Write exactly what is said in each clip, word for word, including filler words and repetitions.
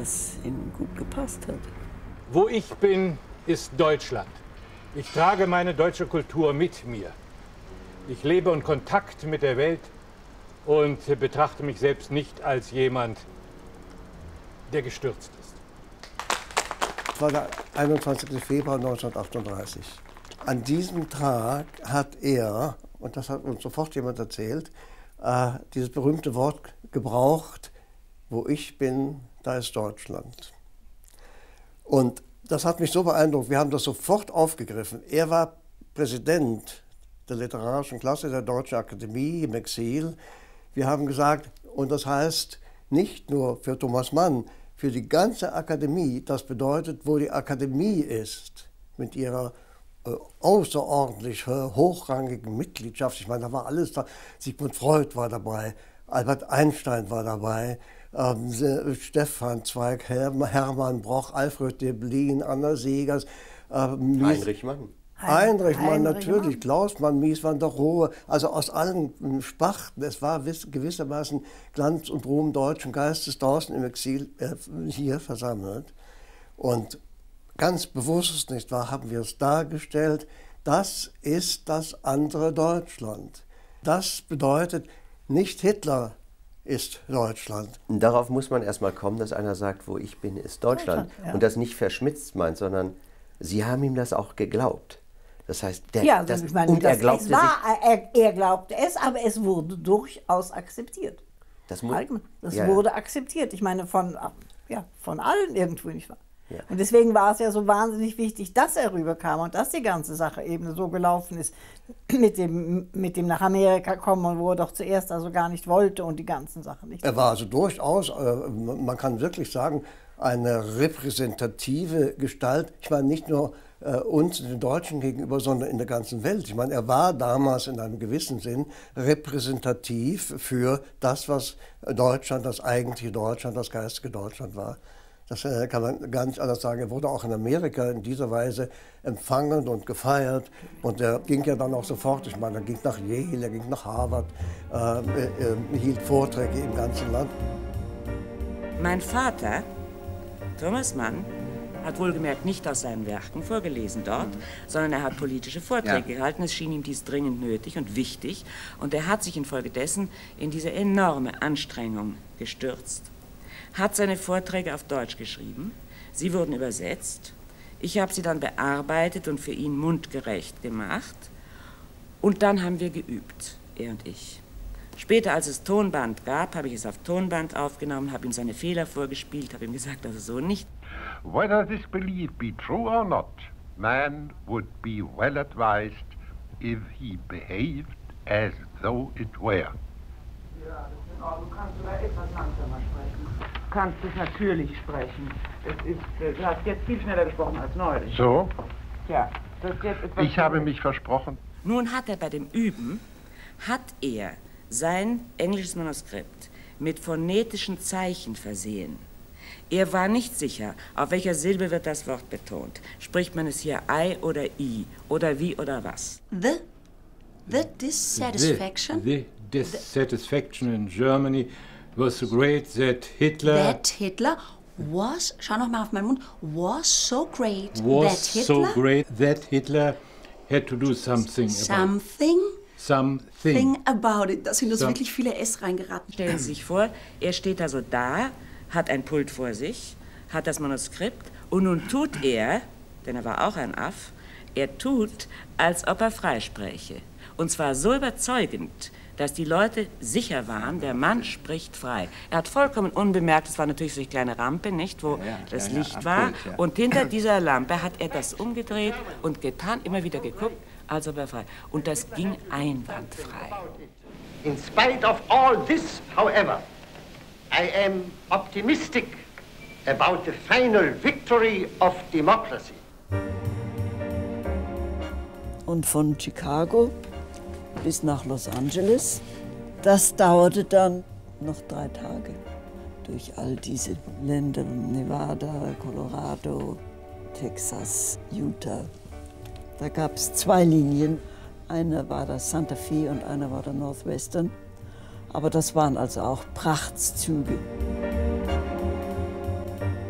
was ihm gut gepasst hat. Wo ich bin, ist Deutschland. Ich trage meine deutsche Kultur mit mir. Ich lebe in Kontakt mit der Welt und betrachte mich selbst nicht als jemand, der gestürzt ist. Das war der einundzwanzigste Februar neunzehnhundertachtunddreißig. An diesem Tag hat er, und das hat uns sofort jemand erzählt, äh, dieses berühmte Wort gebraucht: Wo ich bin, da ist Deutschland. Und das hat mich so beeindruckt, wir haben das sofort aufgegriffen. Er war Präsident der literarischen Klasse der Deutschen Akademie im Exil. Wir haben gesagt, und das heißt nicht nur für Thomas Mann, für die ganze Akademie, das bedeutet, wo die Akademie ist, mit ihrer äh, außerordentlich äh, hochrangigen Mitgliedschaft. Ich meine, da war alles da. Sigmund Freud war dabei, Albert Einstein war dabei, ähm, Stefan Zweig, Her Hermann Broch, Alfred Deblin, Anna Segers, ähm, Heinrich Mann. Heinrich Mann, Heinrich natürlich, Mann. Klaus Mann, Mies van der Rohe, also aus allen Sparten. Es war gewissermaßen Glanz und Ruhm deutschen Geistes draußen im Exil äh, hier versammelt. Und ganz bewusst, nicht wahr, haben wir es dargestellt, das ist das andere Deutschland. Das bedeutet, nicht Hitler ist Deutschland. Und darauf muss man erst mal kommen, dass einer sagt, wo ich bin, ist Deutschland. Deutschland, ja. Und das nicht verschmitzt meint, sondern Sie haben ihm das auch geglaubt. Das heißt, der, Ja, das, ich meine, und das, er glaubte es war, sich, er, er glaubte es, aber es wurde durchaus akzeptiert. das mu- Allgemein. Das ja, wurde akzeptiert. Ich meine, von, ja, von allen irgendwo, nicht wahr? Ja. Und deswegen war es ja so wahnsinnig wichtig, dass er rüberkam und dass die ganze Sache eben so gelaufen ist mit dem, mit dem nach Amerika kommen, wo er doch zuerst also gar nicht wollte und die ganzen Sachen nicht. Er war also durchaus, äh, man kann wirklich sagen, eine repräsentative Gestalt. Ich meine, nicht nur äh, uns, den Deutschen gegenüber, sondern in der ganzen Welt. Ich meine, er war damals in einem gewissen Sinn repräsentativ für das, was Deutschland, das eigentliche Deutschland, das geistige Deutschland war. Das äh, kann man gar nicht anders sagen. Er wurde auch in Amerika in dieser Weise empfangen und gefeiert. Und er ging ja dann auch sofort, ich meine, er ging nach Yale, er ging nach Harvard, äh, äh, hielt Vorträge im ganzen Land. Mein Vater, Thomas Mann, hat wohlgemerkt nicht aus seinen Werken vorgelesen dort, sondern er hat politische Vorträge Ja. gehalten. Es schien ihm dies dringend nötig und wichtig. Und er hat sich infolgedessen in diese enorme Anstrengung gestürzt, hat seine Vorträge auf Deutsch geschrieben. Sie wurden übersetzt. Ich habe sie dann bearbeitet und für ihn mundgerecht gemacht. Und dann haben wir geübt, er und ich. Später, als es Tonband gab, habe ich es auf Tonband aufgenommen, habe ihm seine Fehler vorgespielt, habe ihm gesagt, also so nicht. Whether this belief be true or not, man would be well advised if he behaved as though it were. Ja, das ist in Ordnung. Kannst du da etwas langsamer sprechen? Du kannst es natürlich sprechen. Es ist, äh, du hast jetzt viel schneller gesprochen als neulich. So? Ja, das ist jetzt etwas... Ich habe mich versprochen. Nun hat er bei dem Üben, hat er sein englisches Manuskript mit phonetischen Zeichen versehen. Er war nicht sicher, auf welcher Silbe wird das Wort betont. Spricht man es hier I oder I oder wie oder was? The, the dissatisfaction. The, the dissatisfaction in Germany was so great that Hitler That Hitler was, schau noch mal auf meinen Mund, was so great was that Hitler, so great that Hitler had to do something about something something. thing about it. Da sind uns Some- wirklich viele S reingeraten. Stellen Sie sich vor, er steht also da, hat ein Pult vor sich, hat das Manuskript und nun tut er, denn er war auch ein Aff, er tut, als ob er freispräche. Und zwar so überzeugend, dass die Leute sicher waren, der Mann spricht frei. Er hat vollkommen unbemerkt, es war natürlich so eine kleine Rampe, nicht, wo Ja, das kleiner Licht war. Pult, ja. Und hinter dieser Lampe hat er das umgedreht und getan, immer wieder geguckt, als ob er frei. Und das ging einwandfrei. In spite of all this, however, I am optimistic about the final victory of democracy. Und von Chicago bis nach Los Angeles, das dauerte dann noch drei Tage. Durch all diese Länder, Nevada, Colorado, Texas, Utah. Da gab es zwei Linien. Eine war der Santa Fe und eine war der Northwestern. Aber das waren also auch Prachtzüge.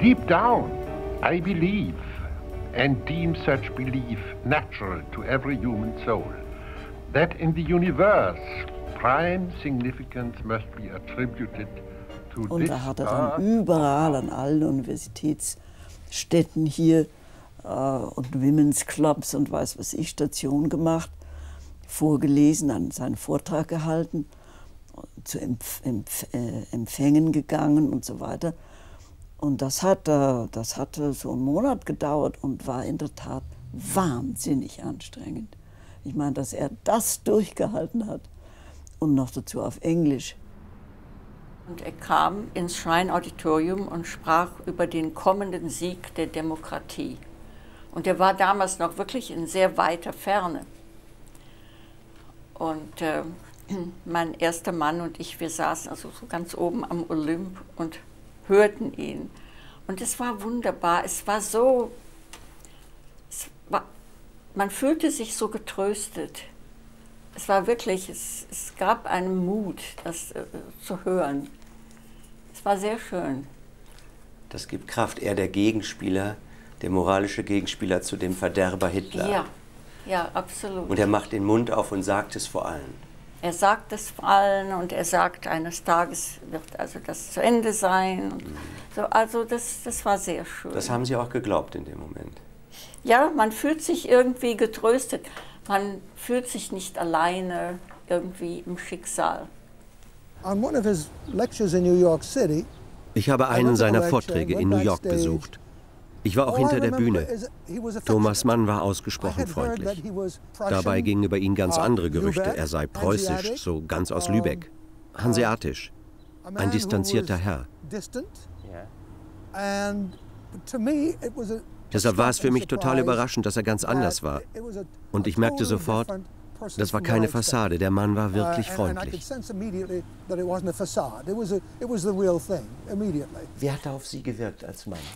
Deep down, I believe, and deem such belief natural to every human soul, that in the universe prime significance must be attributed to Und this da hat er star. dann überall an allen Universitätsstädten hier äh, und Women's Clubs und weiß was ich, Station gemacht, vorgelesen, an seinen Vortrag gehalten, zu Empf Empf äh, Empfängen gegangen und so weiter. Und das hat, äh, das hatte so einen Monat gedauert und war in der Tat wahnsinnig anstrengend. Ich meine, dass er das durchgehalten hat und noch dazu auf Englisch. Und er kam ins Shrine Auditorium und sprach über den kommenden Sieg der Demokratie. Und er war damals noch wirklich in sehr weiter Ferne. Und äh, mein erster Mann und ich, wir saßen also so ganz oben am Olymp und hörten ihn. Und es war wunderbar. Es war so, es war, man fühlte sich so getröstet. Es war wirklich, es, es gab einen Mut, das äh, zu hören. Es war sehr schön. Das gibt Kraft. Er, der Gegenspieler, der moralische Gegenspieler zu dem Verderber Hitler. Ja, ja, absolut. Und er macht den Mund auf und sagt es vor allen. Er sagt es vor allen und er sagt, eines Tages wird also das zu Ende sein. Und so, also das, das war sehr schön. Das haben Sie auch geglaubt in dem Moment? Ja, man fühlt sich irgendwie getröstet. Man fühlt sich nicht alleine irgendwie im Schicksal. On one of his lectures in New York City, ich habe einen seiner Vorträge in New York besucht. Ich war auch hinter der Bühne. Thomas Mann war ausgesprochen freundlich. Dabei gingen über ihn ganz andere Gerüchte. Er sei preußisch, so ganz aus Lübeck. Hanseatisch. Ein distanzierter Herr. Deshalb war es für mich total überraschend, dass er ganz anders war. Und ich merkte sofort, das war keine Fassade. Der Mann war wirklich freundlich. Wie hat er auf Sie gewirkt als Mann?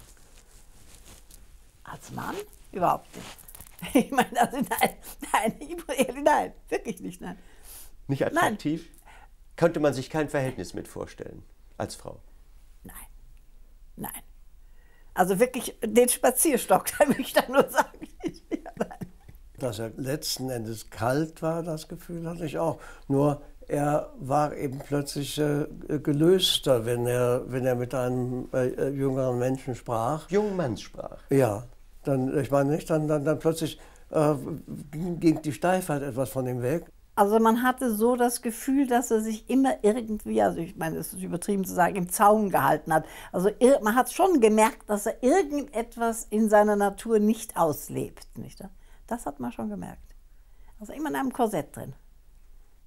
Als Mann? Überhaupt nicht. Ich meine, also nein, nein, ehrlich, nein, wirklich nicht, nein. Nicht attraktiv? Nein. Könnte man sich kein Verhältnis mit vorstellen, als Frau? Nein, nein. Also wirklich den Spazierstock, kann ich da nur sagen. Ja, nein. Dass er letzten Endes kalt war, das Gefühl hatte ich auch. Nur er war eben plötzlich äh, gelöster, wenn er, wenn er mit einem äh, jüngeren Menschen sprach. Jungen Mann sprach? Ja. Dann, ich meine nicht, dann, dann, dann plötzlich äh, ging die Steifheit etwas von ihm weg. Also man hatte so das Gefühl, dass er sich immer irgendwie, also ich meine, es ist übertrieben zu sagen, im Zaum gehalten hat. Also man hat schon gemerkt, dass er irgendetwas in seiner Natur nicht auslebt. Nicht? Das hat man schon gemerkt. Also immer in einem Korsett drin.